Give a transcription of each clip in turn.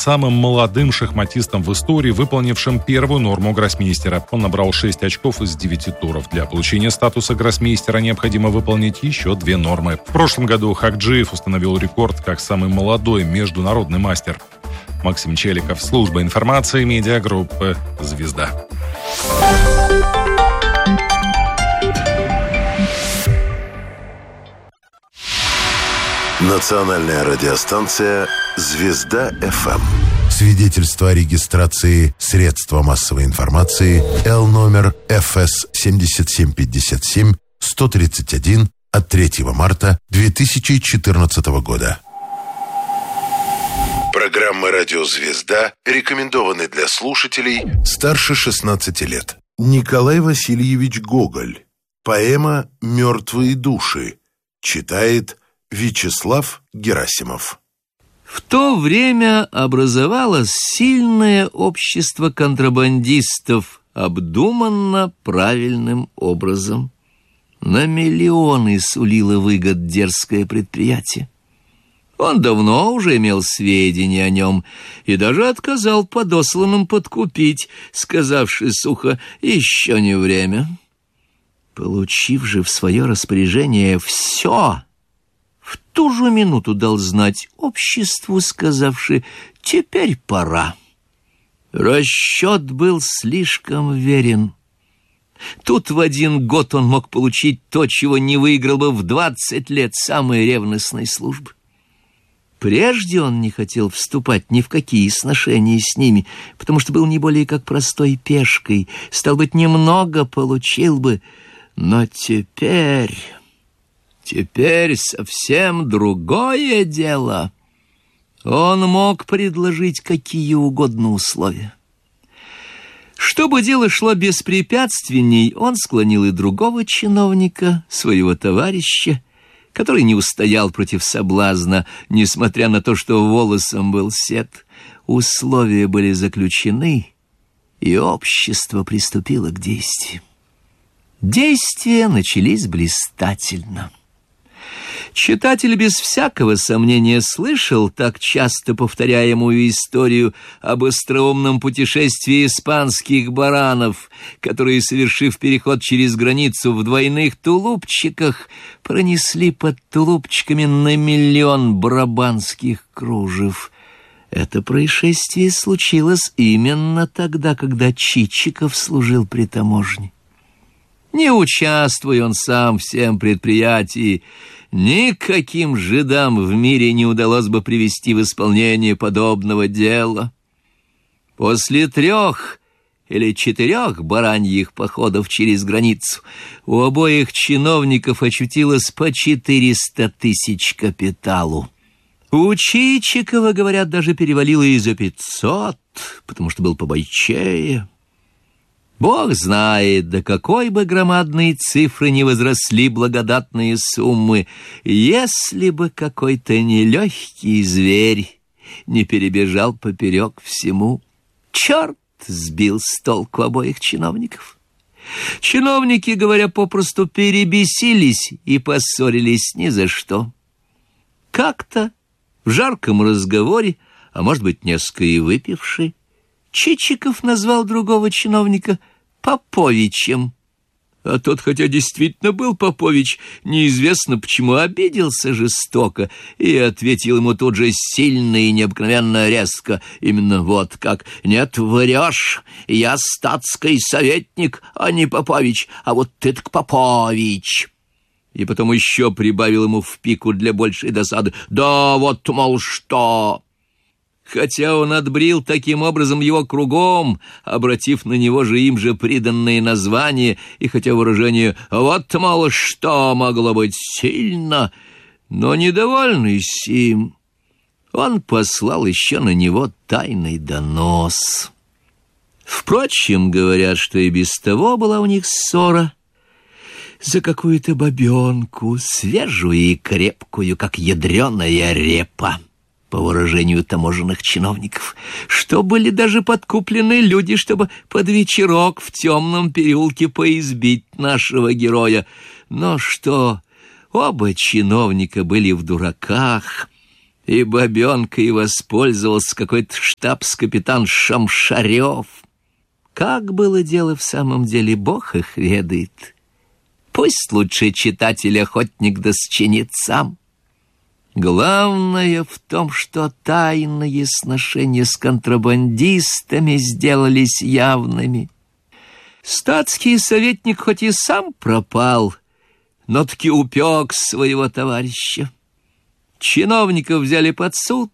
самым молодым шахматистом в истории, выполнившим первую норму гроссмейстера. Он набрал 6 очков из 9 туров. Для получения статуса гроссмейстера необходимо выполнить еще 2 нормы. В прошлом году Хакджиев установил рекорд как самый молодой международный мастер. Максим Челиков, служба информации, медиагруппы «Звезда». Национальная радиостанция «Звезда ФМ». Свидетельство о регистрации средства массовой информации Л-номер ФС 7757-131 от 3 марта 2014 года. Программа «Радио Звезда» рекомендованы для слушателей старше 16 лет. Николай Васильевич Гоголь. Поэма «Мертвые души». Читает Вячеслав Герасимов. В то время образовалось сильное общество контрабандистов, обдуманно правильным образом. На миллионы сулило выгод дерзкое предприятие. Он давно уже имел сведения о нем и даже отказал подосланным подкупить, сказавши сухо: «Еще не время». Получив же в свое распоряжение все, в ту же минуту дал знать обществу, сказавши: «Теперь пора». Расчет был слишком верен. Тут в 1 год он мог получить то, чего не выиграл бы в 20 лет самой ревностной службы. Прежде он не хотел вступать ни в какие сношения с ними, потому что был не более как простой пешкой, стал быть, немного получил бы. Но теперь совсем другое дело. Он мог предложить какие угодно условия. Чтобы дело шло беспрепятственней, он склонил и другого чиновника, своего товарища, который не устоял против соблазна, несмотря на то, что волосом был сет. Условия были заключены, и общество приступило к действию. Действия начались блистательно. Читатель без всякого сомнения слышал так часто повторяемую историю об остроумном путешествии испанских баранов, которые, совершив переход через границу в двойных тулупчиках, пронесли под тулупчиками на 1 миллион брабанских кружев. Это происшествие случилось именно тогда, когда Чичиков служил при таможне. Не участвуя он сам в всем предприятии, никаким жидам в мире не удалось бы привести в исполнение подобного дела. После 3 или 4 бараньих походов через границу у обоих чиновников очутилось по 400 тысяч капиталу. У Чичикова, говорят, даже перевалило и за 500, потому что был побойчее. Бог знает, до какой бы громадной цифры не возросли благодатные суммы, если бы какой-то нелегкий зверь не перебежал поперек всему. Черт сбил с толку обоих чиновников. Чиновники, говоря попросту, перебесились и поссорились ни за что. Как-то в жарком разговоре, а может быть, несколько и выпивший, Чичиков назвал другого чиновника Поповичем. А тот, хотя действительно был Попович, неизвестно почему обиделся жестоко и ответил ему тут же сильно и необыкновенно резко, именно вот как: «Нет, врешь, я статский советник, а не Попович, а вот ты так Попович». И потом еще прибавил ему в пику для большей досады: «Да вот, мол, что». Хотя он отбрил таким образом его кругом, обратив на него же им же приданные названия, и хотя выражение «вот, мало что» могло быть сильно, но недовольный сим, он послал еще на него тайный донос. Впрочем, говорят, что и без того была у них ссора за какую-то бабенку, свежую и крепкую, как ядреная репа, по выражению таможенных чиновников, что были даже подкуплены люди, чтобы под вечерок в темном переулке поизбить нашего героя. Но что оба чиновника были в дураках И бабенкой воспользовался какой-то штабс-капитан Шамшарев. Как было дело в самом деле, Бог их ведает. Пусть лучше читатель-охотник да счинит сам. Главное в том, что тайные сношения с контрабандистами сделались явными. Статский советник хоть и сам пропал, но таки упек своего товарища. Чиновников взяли под суд,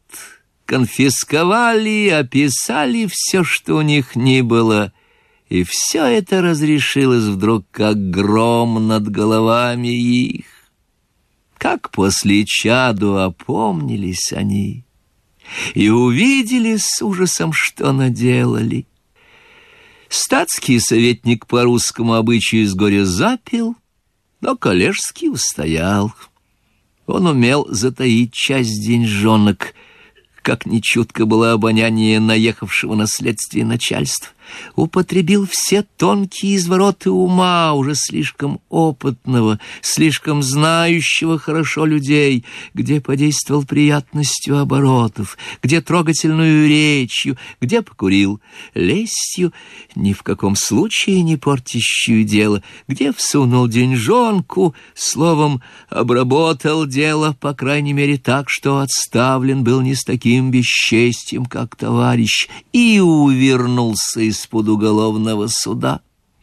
конфисковали, описали все, что у них ни было, и все это разрешилось вдруг, как гром над головами их. Как после чаду опомнились они и увидели с ужасом, что наделали. Статский советник по русскому обычаю с горя запил, но коллежский устоял. Он умел затаить часть деньжонок, как нечутко было обоняние наехавшего на следствие начальства. Употребил все тонкие извороты ума, уже слишком опытного, слишком знающего хорошо людей, где подействовал приятностью оборотов, где трогательную речью, где покурил лестью, ни в каком случае не портящую дело, где всунул деньжонку, словом, обработал дело, по крайней мере так, что отставлен был не с таким бесчестием, как товарищ, и увернулся из-под уголовного суда.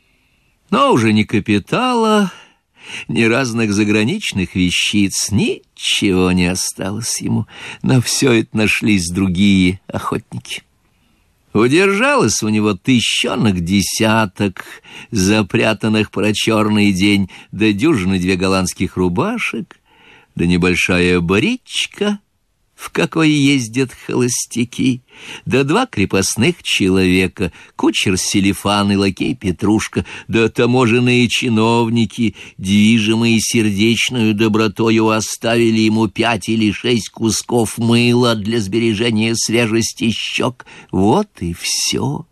Но уже ни капитала, ни разных заграничных вещиц, ничего не осталось ему. На все это нашлись другие охотники. Удержалось у него тыщенок десяток, запрятанных про черный день, да дюжины 2 голландских рубашек, да небольшая баричка, в какой ездят холостяки, да 2 крепостных человека, кучер Селифан и лакей Петрушка, да таможенные чиновники, движимые сердечную добротою, оставили ему 5 или 6 кусков мыла для сбережения свежести щек. Вот и все.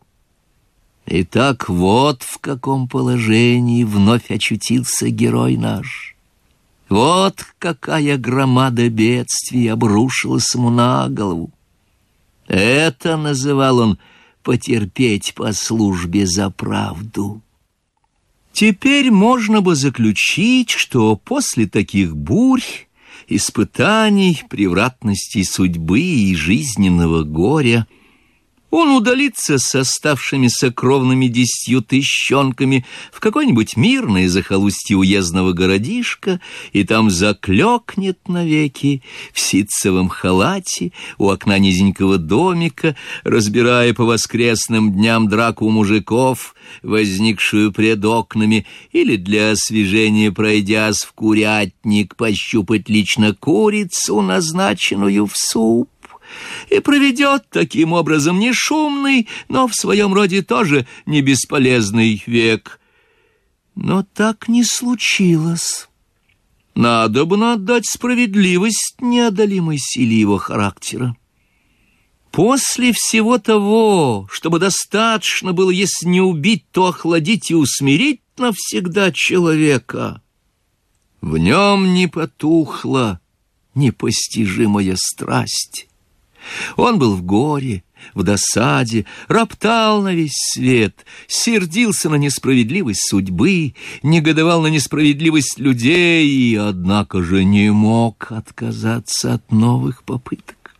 Итак, вот в каком положении вновь очутился герой наш. Вот какая громада бедствий обрушилась ему на голову. Это называл он потерпеть по службе за правду. Теперь можно бы заключить, что после таких бурь, испытаний, превратностей судьбы и жизненного горя он удалится с оставшимися кровными 10 тыщенками в какое-нибудь мирное захолустье уездного городишка и там заклёкнет навеки в ситцевом халате у окна низенького домика, разбирая по воскресным дням драку мужиков, возникшую пред окнами, или для освежения, пройдясь в курятник, пощупать лично курицу, назначенную в суп, и проведет таким образом не шумный, но в своем роде тоже не бесполезный век. Но так не случилось. Надобно отдать справедливость неодолимой силе его характера. После всего того, чтобы достаточно было, если не убить, то охладить и усмирить навсегда человека, в нем не потухла непостижимая страсть. Он был в горе, в досаде, роптал на весь свет, сердился на несправедливость судьбы, негодовал на несправедливость людей и, однако же, не мог отказаться от новых попыток.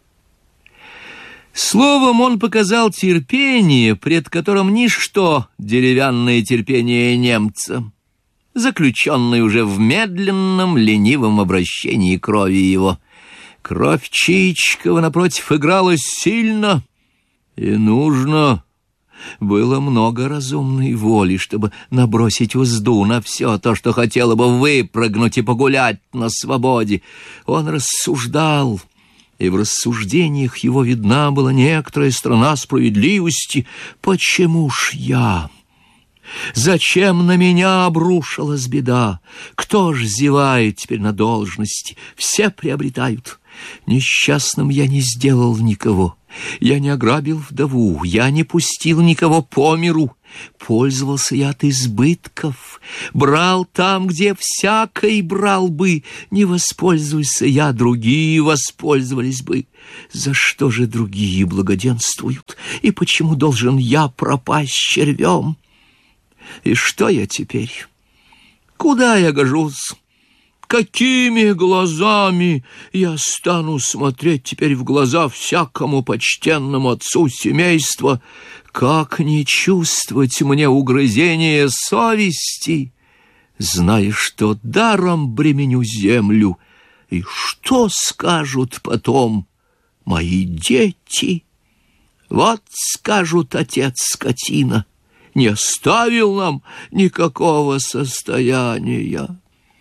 Словом, он показал терпение, пред которым ничто, деревянное терпение немца, заключенное уже в медленном, ленивом обращении крови его. Кровь Чичикова, напротив, игралась сильно, и нужно было много разумной воли, чтобы набросить узду на все то, что хотело бы выпрыгнуть и погулять на свободе. Он рассуждал, и в рассуждениях его видна была некоторая сторона справедливости. Почему ж я? Зачем на меня обрушилась беда? Кто ж зевает теперь на должности? Все приобретают. Несчастным я не сделал никого, я не ограбил вдову, я не пустил никого по миру. Пользовался я от избытков, брал там, где всякий брал бы. Не воспользуйся я, другие воспользовались бы. За что же другие благоденствуют, и почему должен я пропасть червем? И что я теперь? Куда я гожусь? Какими глазами я стану смотреть теперь в глаза всякому почтенному отцу семейства? Как не чувствовать мне угрызения совести, зная, что даром бременю землю? И что скажут потом мои дети? Вот скажут: отец скотина, не оставил нам никакого состояния.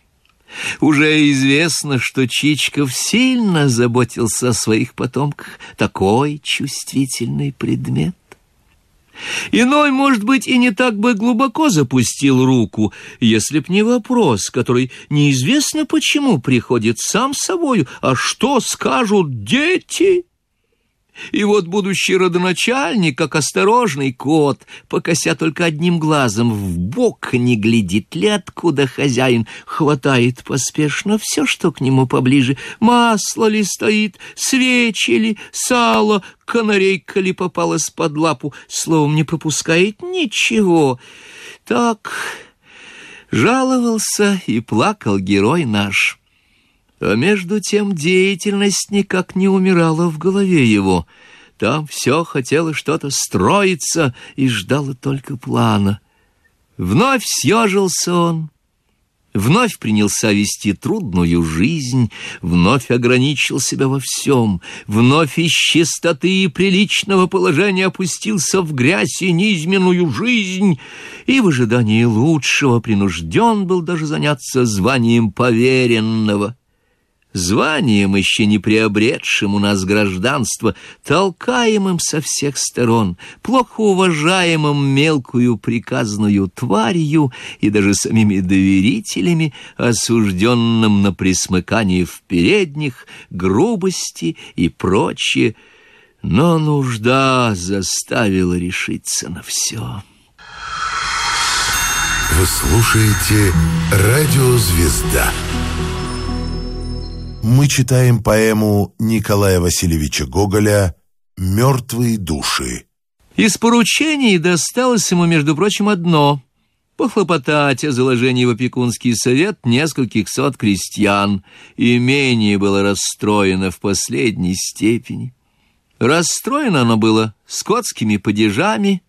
Уже известно, что Чичиков сильно заботился о своих потомках. Такой чувствительный предмет. Иной, может быть, и не так бы глубоко запустил руку, если б не вопрос, который неизвестно почему приходит сам собою: а что скажут дети? И вот будущий родоначальник, как осторожный кот, покося только одним глазом вбок, не глядит ли откуда хозяин, хватает поспешно все, что к нему поближе: масло ли стоит, свечи ли, сало, канарейка ли попалась под лапу, словом, не пропускает ничего. Так жаловался и плакал герой наш. А между тем деятельность никак не умирала в голове его. Там все хотело что-то строиться и ждало только плана. Вновь съежился он, вновь принялся вести трудную жизнь, вновь ограничил себя во всем, вновь из чистоты и приличного положения опустился в грязь и низменную жизнь, и в ожидании лучшего принужден был даже заняться званием поверенного. Званием, еще не приобретшим у нас гражданство, толкаемым со всех сторон, плохо уважаемым мелкую приказную тварью и даже самими доверителями, осужденным на присмыкание в передних, грубости и прочее. Но нужда заставила решиться на все. Вы слушаете «Радио Звезда». Мы читаем поэму Николая Васильевича Гоголя «Мертвые души». Из поручений досталось ему, между прочим, одно — похлопотать о заложении в опекунский совет нескольких сот крестьян. Имение было расстроено в последней степени. Расстроено оно было скотскими падежами,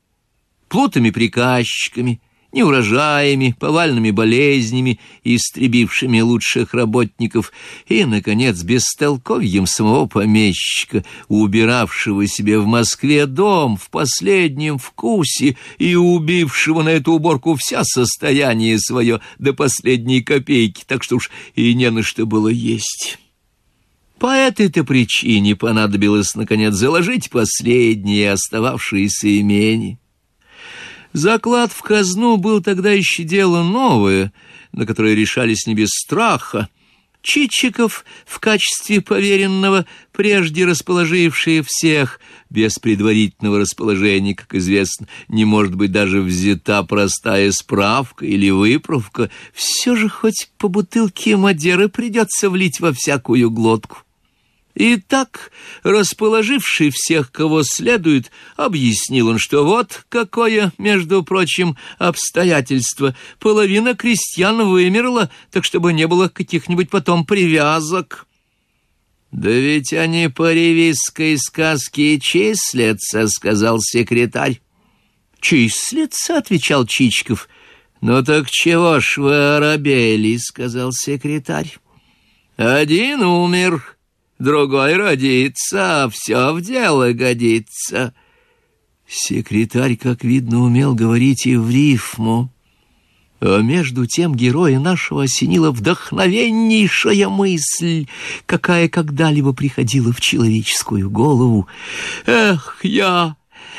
плутами-приказчиками, неурожаями, повальными болезнями, истребившими лучших работников, и, наконец, бестолковьем самого помещика, убиравшего себе в Москве дом в последнем вкусе и убившего на эту уборку вся состояние свое до последней копейки, так что уж и не на что было есть. По этой-то причине понадобилось, наконец, заложить последние остававшиеся имения. Заклад в казну был тогда еще дело новое, на которое решались не без страха. Чичиков в качестве поверенного, прежде расположивший всех, без предварительного расположения, как известно, не может быть даже взята простая справка или выправка, все же хоть по бутылке Мадеры придется влить во всякую глотку. И так, расположивший всех, кого следует, объяснил он, что вот какое, между прочим, обстоятельство. Половина крестьян вымерла, так чтобы не было каких-нибудь потом привязок. «Да ведь они по ревизской сказке и числятся», — сказал секретарь. «Числятся», — отвечал Чичиков. «Ну так чего ж вы оробели», — сказал секретарь. «Один умер, другой родится, а все в дело годится». Секретарь, как видно, умел говорить и в рифму. А между тем героя нашего осенила вдохновеннейшая мысль, какая когда-либо приходила в человеческую голову. «Эх, я,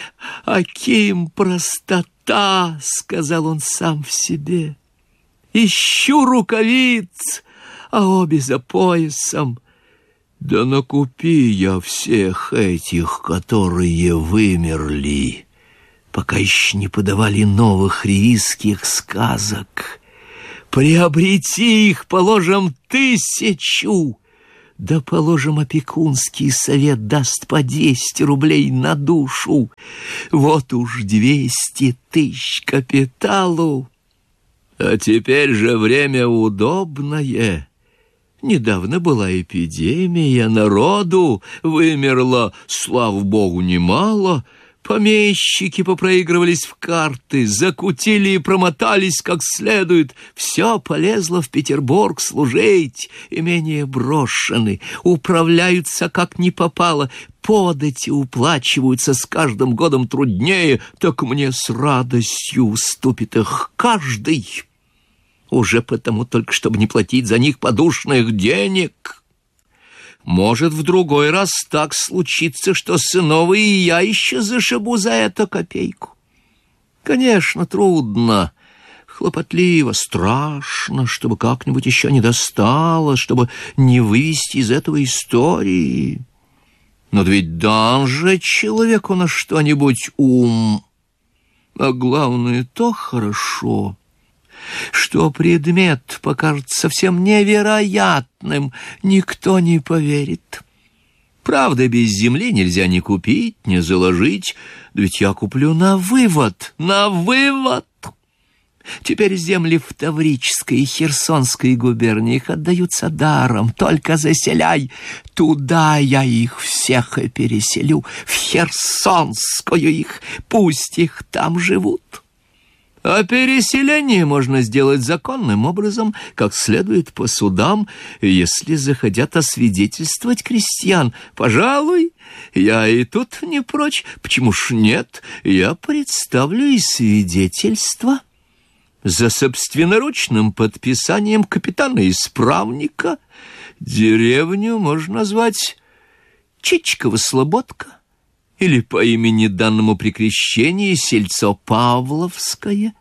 аким простота!» — сказал он сам в себе. «Ищу рукавиц, а обе за поясом. Да накупи я всех этих, которые вымерли, пока еще не подавали новых ревизских сказок. Приобрети их, положим, 1000, да, положим, опекунский совет даст по 200 рублей на душу. Вот уж 200 000 капиталу. А теперь же время удобное. Недавно была эпидемия, народу вымерло, слава богу, немало. Помещики попроигрывались в карты, закутили и промотались как следует. Все полезло в Петербург служить, имения брошены, управляются как ни попало, подати уплачиваются с каждым годом труднее, так мне с радостью уступит их каждый. Уже потому только, чтобы не платить за них подушных денег. Может, в другой раз так случится, что сынова и я еще зашибу за это копейку. Конечно, трудно, хлопотливо, страшно, чтобы как-нибудь еще не достало, чтобы не вывести из этого истории. Но ведь дан же человеку на что-нибудь ум. А главное, то хорошо, что предмет покажется совсем невероятным, никто не поверит. Правда, без земли нельзя ни купить, ни заложить, да ведь я куплю на вывод, на вывод. Теперь земли в Таврической и Херсонской губерниях отдаются даром, только заселяй. Туда я их всех и переселю, в Херсонскую их, пусть их там живут. А переселение можно сделать законным образом, как следует по судам, если захотят освидетельствовать крестьян. Пожалуй, я и тут не прочь. Почему ж нет? Я представлю и свидетельство за собственноручным подписанием капитана-исправника. Деревню можно назвать Чичково-Слободка, или по имени данному при крещении сельцо Павловское.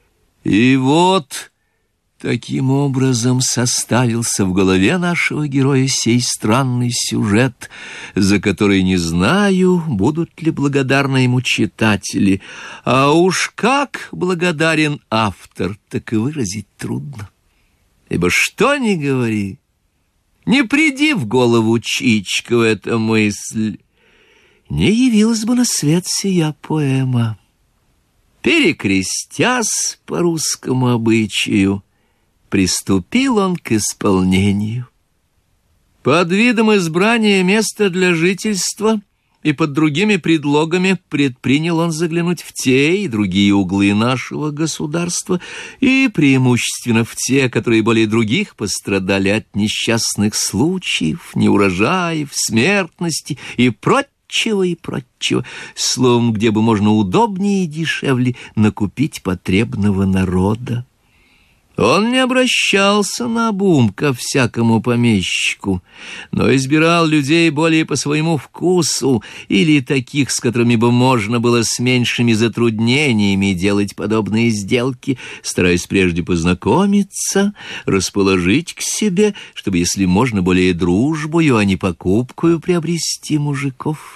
И вот таким образом составился в голове нашего героя сей странный сюжет, за который не знаю, будут ли благодарны ему читатели. А уж как благодарен автор, так и выразить трудно. Ибо что ни говори, не приди в голову Чичкову эта мысль, не явилась бы на свет сия поэма. Перекрестясь по русскому обычаю, приступил он к исполнению. Под видом избрания места для жительства и под другими предлогами предпринял он заглянуть в те и другие углы нашего государства, и преимущественно в те, которые более других пострадали от несчастных случаев, неурожаев, смертности и прочего, словом, где бы можно удобнее и дешевле накупить потребного народа. Он не обращался наобум ко всякому помещику, но избирал людей более по своему вкусу или таких, с которыми бы можно было с меньшими затруднениями делать подобные сделки, стараясь прежде познакомиться, расположить к себе, чтобы, если можно, более дружбою, а не покупкою приобрести мужиков.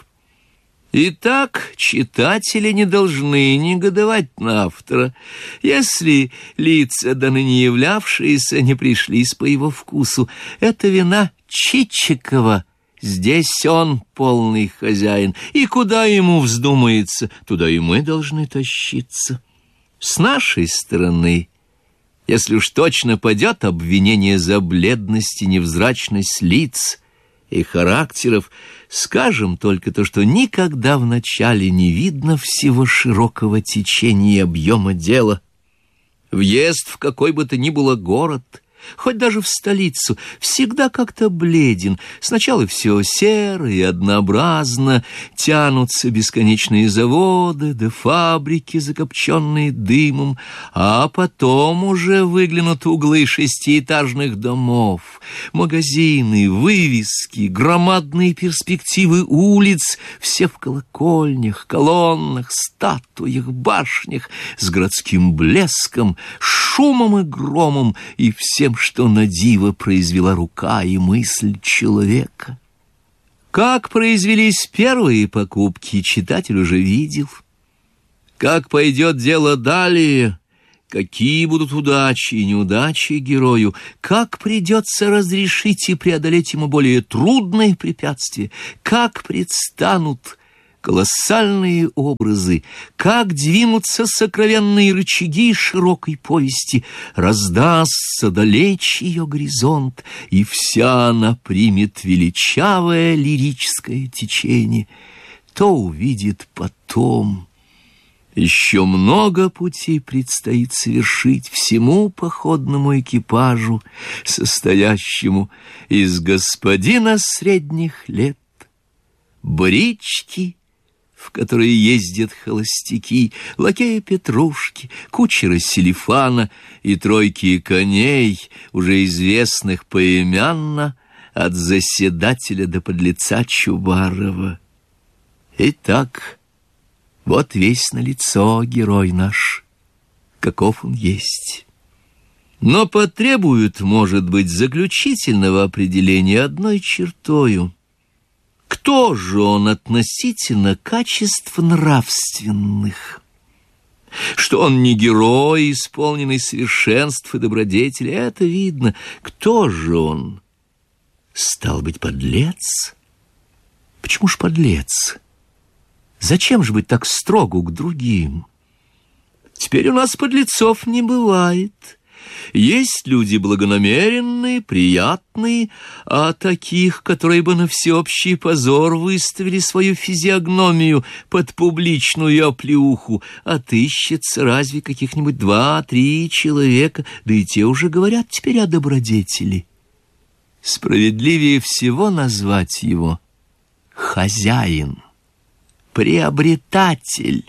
Итак, читатели не должны негодовать на автора, если лица, до ныне являвшиеся, не пришлись по его вкусу. Это вина Чичикова. Здесь он полный хозяин, и куда ему вздумается, туда и мы должны тащиться. С нашей стороны, если уж точно падет обвинение за бледность и невзрачность лиц и характеров, скажем только то, что никогда вначале не видно всего широкого течения и объема дела. Въезд в какой бы то ни было город, хоть даже в столицу, всегда как-то бледен. Сначала все серо и однообразно, тянутся бесконечные заводы да фабрики, закопченные дымом, а потом уже выглянут углы шестиэтажных домов, магазины, вывески, громадные перспективы улиц, все в колокольнях, колоннах, статуях, башнях, с городским блеском, шумом и громом и всем, что на диво произвела рука и мысль человека. Как произвелись первые покупки, читатель уже видел. Как пойдет дело далее, какие будут удачи и неудачи герою, как придется разрешить и преодолеть ему более трудные препятствия, как предстанут колоссальные образы, как двинутся сокровенные рычаги широкой повести, раздастся далече ее горизонт, и вся она примет величавое лирическое течение, то увидит потом. Еще много путей предстоит совершить всему походному экипажу, состоящему из господина средних лет, брички, в которые ездят холостяки, лакея Петрушки, кучера Селифана и тройки коней, уже известных поименно от заседателя до подлеца Чубарова. Итак, вот весь налицо герой наш, каков он есть. Но потребует, может быть, заключительного определения одной чертою. Кто же он относительно качеств нравственных? Что он не герой, исполненный совершенств и добродетели, это видно. Кто же он? Стал быть, подлец? Почему ж подлец? Зачем же быть так строгу к другим? Теперь у нас подлецов не бывает. Есть люди благонамеренные, приятные, а таких, которые бы на всеобщий позор выставили свою физиогномию под публичную оплеуху, отыщется разве каких-нибудь 2-3 человека, да и те уже говорят теперь о добродетели. Справедливее всего назвать его хозяин, приобретатель,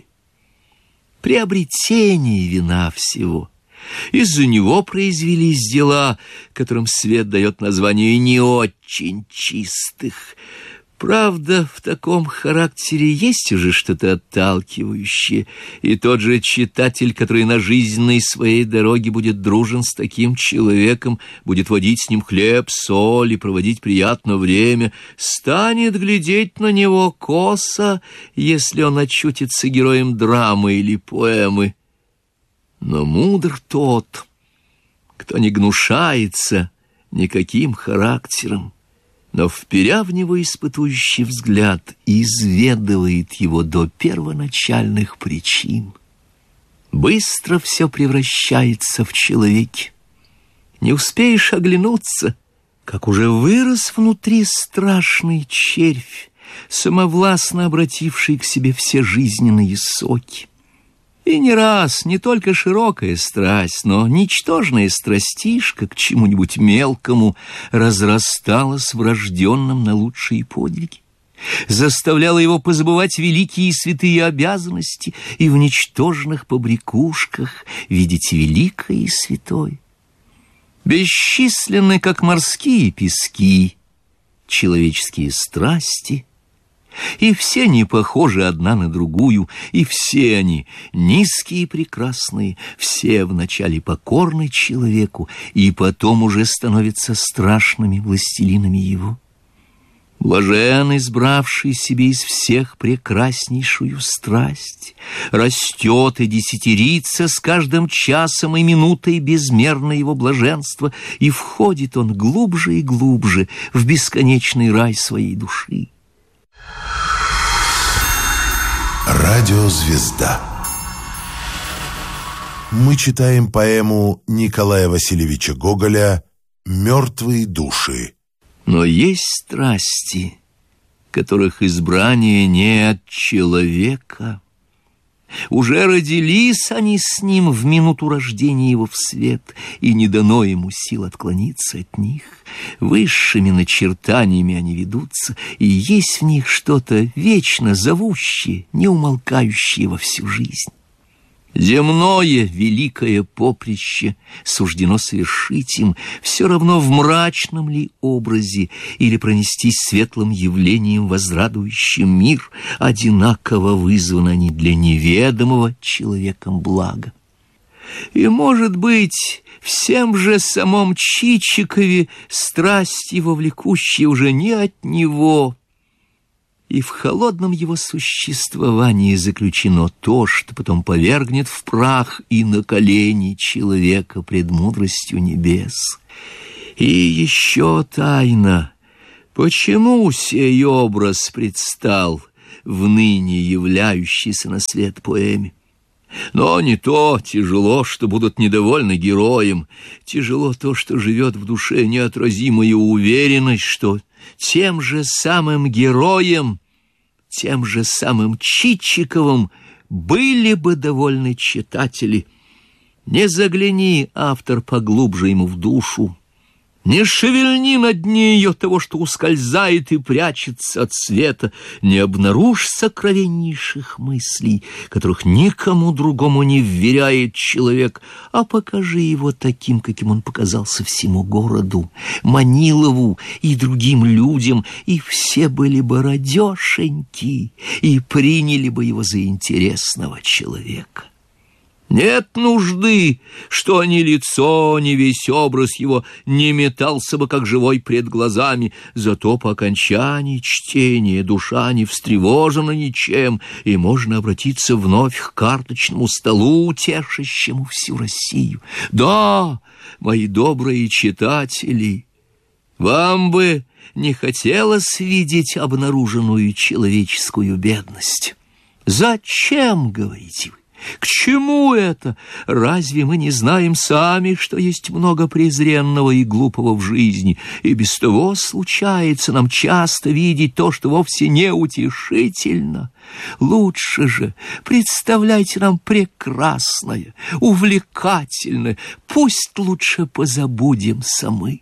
приобретение вина всего. Из-за него произвелись дела, которым свет дает название не очень чистых. Правда, в таком характере есть уже что-то отталкивающее, и тот же читатель, который на жизненной своей дороге будет дружен с таким человеком, будет водить с ним хлеб, соль и проводить приятное время, станет глядеть на него косо, если он очутится героем драмы или поэмы. Но мудр тот, кто не гнушается никаким характером, но, вперя в него испытующий взгляд, изведывает его до первоначальных причин. Быстро все превращается в человеке. Не успеешь оглянуться, как уже вырос внутри страшный червь, самовластно обративший к себе все жизненные соки. И не раз не только широкая страсть, но ничтожная страстишка к чему-нибудь мелкому разрасталась врожденным на лучшие подвиги, заставляла его позабывать великие и святые обязанности и в ничтожных побрякушках видеть великое и святое. Бесчисленны, как морские пески, человеческие страсти, и все не похожи одна на другую, и все они низкие и прекрасные, все вначале покорны человеку, и потом уже становятся страшными властелинами его. Блажен, избравший себе из всех прекраснейшую страсть, растет и десятерится с каждым часом и минутой безмерно его блаженство, и входит он глубже и глубже в бесконечный рай своей души. Радиозвезда. Мы читаем поэму Николая Васильевича Гоголя «Мертвые души». Но есть страсти, которых избрание не от человека. Уже родились они с ним в минуту рождения его в свет, и не дано ему сил отклониться от них. Высшими начертаниями они ведутся, и есть в них что-то вечно зовущее, неумолкающее во всю жизнь. Земное великое поприще суждено совершить им, все равно в мрачном ли образе или пронестись светлым явлением, возрадующим мир, одинаково вызваны они для неведомого человеком блага. И, может быть, всем же самом Чичикове страсть его влекущая уже не от него, и в холодном его существовании заключено то, что потом повергнет в прах и на колени человека пред мудростью небес. И еще тайна, почему сей образ предстал в ныне являющейся на свет поэме. Но не то тяжело, что будут недовольны героем, тяжело то, что живет в душе неотразимая уверенность, что тем же самым героем, тем же самым Чичиковым были бы довольны читатели. Не загляни, автор, поглубже ему в душу, не шевельни на дне ее того, что ускользает и прячется от света, не обнаружь сокровеннейших мыслей, которых никому другому не вверяет человек, а покажи его таким, каким он показался всему городу, Манилову и другим людям, и все были бы радешеньки и приняли бы его за интересного человека. Нет нужды, что ни лицо, ни весь образ его не метался бы, как живой пред глазами, зато по окончании чтения душа не встревожена ничем, и можно обратиться вновь к карточному столу, тешащему всю Россию. Да, мои добрые читатели, вам бы не хотелось видеть обнаруженную человеческую бедность. Зачем, говорите вы? К чему это? Разве мы не знаем сами, что есть много презренного и глупого в жизни, и без того случается нам часто видеть то, что вовсе не утешительно? Лучше же представляйте нам прекрасное, увлекательное, пусть лучше позабудем самы.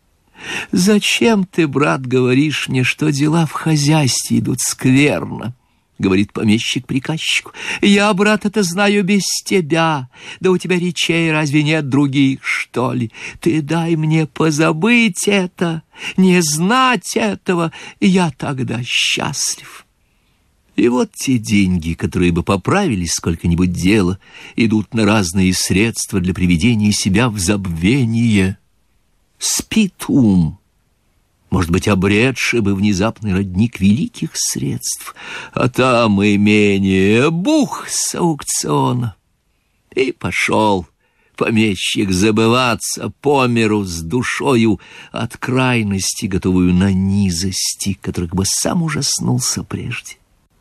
Зачем ты, брат, говоришь мне, что дела в хозяйстве идут скверно? Говорит помещик приказчику. Я, брат, это знаю без тебя. Да у тебя речей разве нет других, что ли? Ты дай мне позабыть это, не знать этого, и я тогда счастлив. И вот те деньги, которые бы поправили сколько-нибудь дело, идут на разные средства для приведения себя в забвение. Спит ум, может быть, обретший бы внезапный родник великих средств, а там имение бух с аукциона. И пошел помещик забываться по миру с душою от крайности, готовую на низости, которых бы сам ужаснулся прежде.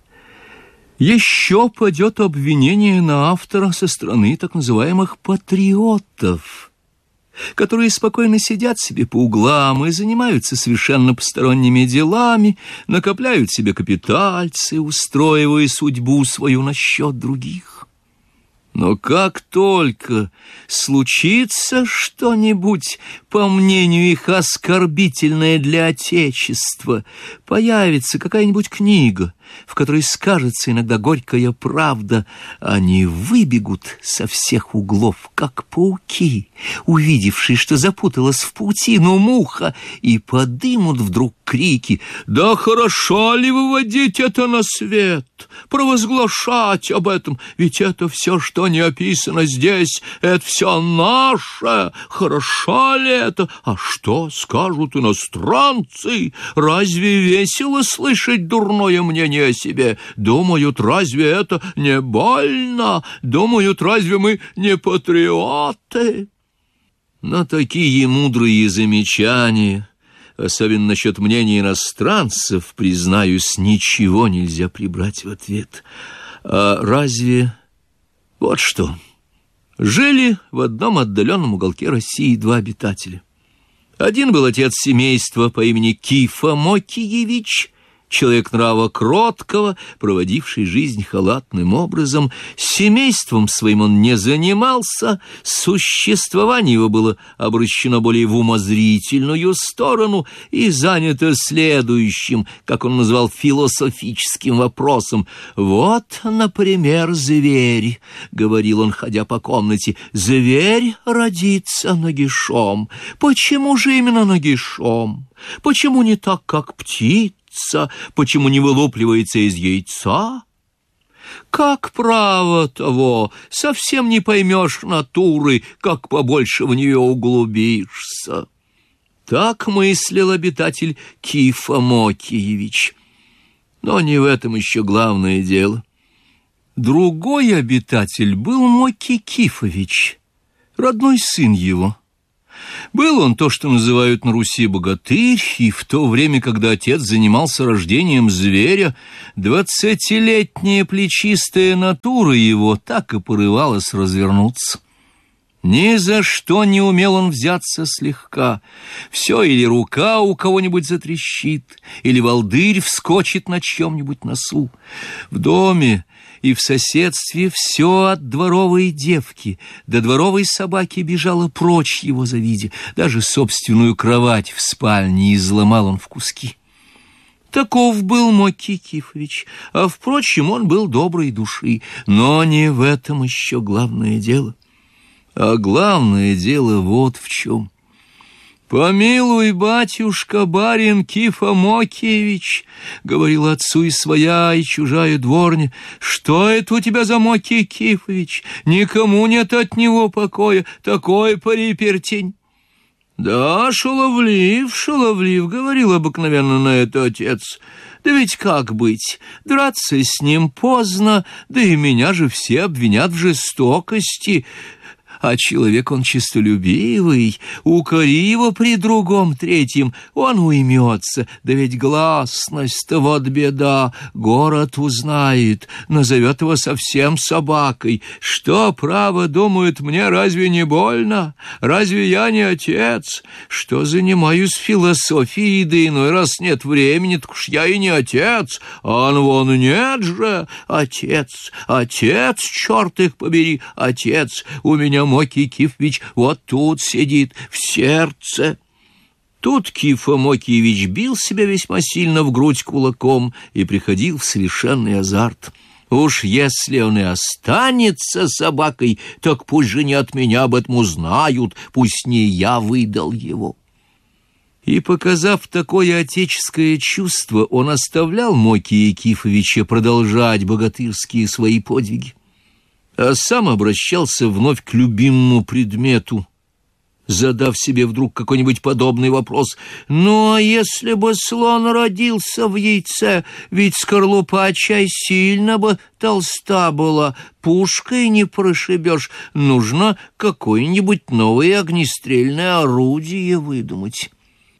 Еще пойдет обвинение на автора со стороны так называемых патриотов, которые спокойно сидят себе по углам и занимаются совершенно посторонними делами, накопляют себе капитальцы, устроивая судьбу свою насчет других. Но как только случится что-нибудь, по мнению их, оскорбительное для Отечества, появится какая-нибудь книга, в которой скажется иногда горькая правда, они выбегут со всех углов, как пауки, увидевшие, что запуталась в паутину муха, и подымут вдруг крики: «Да хорошо ли выводить это на свет, провозглашать об этом, ведь это все, что не описано здесь, это все наше, хорошо ли это? А что скажут иностранцы? Разве весело слышать дурное мнение о себе? Думают, разве это не больно? Думают, разве мы не патриоты?» Но такие мудрые замечания, особенно насчет мнения иностранцев, признаюсь, ничего нельзя прибрать в ответ. А разве... Вот что. Жили в одном отдаленном уголке России два обитателя. Один был отец семейства по имени Кифа Мокиевич, человек нрава кроткого, проводивший жизнь халатным образом. Семейством своим он не занимался, существование его было обращено более в умозрительную сторону и занято следующим, как он назвал, философическим вопросом. «Вот, например, зверь», — говорил он, ходя по комнате, — «зверь родится нагишом. Почему же именно нагишом? Почему не так, как птица? Почему не вылупливается из яйца? Как право того, совсем не поймешь натуры, как побольше в нее углубишься». Так мыслил обитатель Кифа Мокиевич. Но не в этом еще главное дело. Другой обитатель был Мокий Кифович, родной сын его. Был он то, что называют на Руси богатырь, и в то время, когда отец занимался рождением зверя, 20-летняя плечистая натура его так и порывалась развернуться. Ни за что не умел он взяться слегка. Все или рука у кого-нибудь затрещит, или волдырь вскочит на чьем-нибудь носу. В доме и в соседстве все от дворовой девки до дворовой собаки бежало прочь его завидя. Даже собственную кровать в спальне изломал он в куски. Таков был Мокий Кифович, а, впрочем, он был доброй души. Но не в этом еще главное дело. А главное дело вот в чем. «Помилуй, батюшка, барин Кифа Мокиевич, — говорил отцу и своя, и чужая дворня, — что это у тебя за Мокий Кифович? Никому нет от него покоя, такой парипертень». «Да, шаловлив, шаловлив, — говорил обыкновенно на это отец. Да ведь как быть? Драться с ним поздно, да и меня же все обвинят в жестокости». А человек он честолюбивый, укори его при другом, третьем, он уймется. Да ведь гласность-то вот беда, город узнает, назовет его совсем собакой. Что, право, думают, мне разве не больно? Разве я не отец? Что занимаюсь философией, да иной раз нет времени, так уж я и не отец. А вон нет же, отец, отец, черт их побери, отец, у меня Мокий Кифович вот тут сидит, в сердце. Тут Кифа Мокиевич бил себя весьма сильно в грудь кулаком и приходил в совершенный азарт. Уж если он и останется собакой, так пусть же не от меня об этом узнают, пусть не я выдал его. И, показав такое отеческое чувство, он оставлял Мокия Кифовича продолжать богатырские свои подвиги, а сам обращался вновь к любимому предмету, задав себе вдруг какой-нибудь подобный вопрос. «Ну, а если бы слон родился в яйце, ведь скорлупа чай сильно бы толста была, пушкой не прошибешь, нужно какое-нибудь новое огнестрельное орудие выдумать».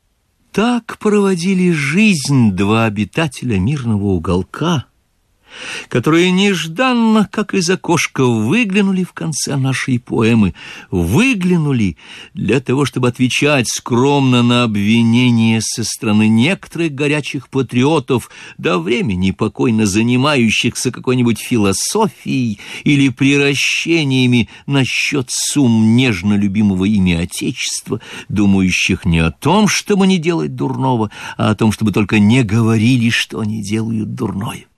Так проводили жизнь два обитателя мирного уголка, которые нежданно, как из окошка, выглянули в конце нашей поэмы. Выглянули для того, чтобы отвечать скромно на обвинения со стороны некоторых горячих патриотов, до времени покойно занимающихся какой-нибудь философией или приращениями насчет сумм нежно любимого ими Отечества, думающих не о том, чтобы не делать дурного, а о том, чтобы только не говорили, что они делают дурное.